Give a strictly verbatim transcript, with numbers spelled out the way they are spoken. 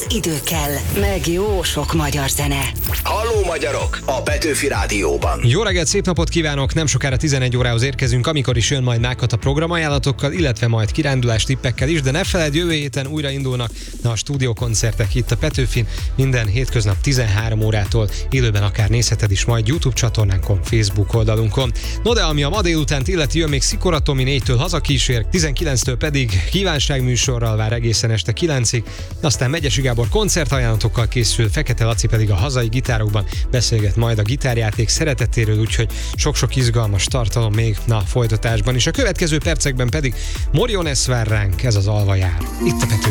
az idő kell, meg jó sok magyar zene. Halló magyarok! A Petőfi Rádióban. Jó reggelt, szép napot kívánok! Nem sokára tizenegy órához érkezünk, amikor is jön majd Mákat a programajánlatokkal, illetve majd kirándulás tippekkel is, de ne feledd, jövő héten újra indulnak a stúdiókoncertek itt a Petőfin, minden hétköznap tizenhárom órától, élőben akár nézheted is majd YouTube csatornánkon, Facebook oldalunkon. No de ami a ma délutánt illeti, jön még Szikora Tomi négytől hazakísér, tizenkilenctől pedig kívánságműsorral vár egészen este kilencig, aztán Megyesi Gábor koncertajánlatokkal készül, Fekete Laci pedig a hazai gitárokban beszélget majd a gitárjáték szeretetéről, úgyhogy sok-sok izgalmas tartalom még a folytatásban is. A következő percekben pedig Moriones vár ránk, ez az Alva jár. Itt a Petőfi.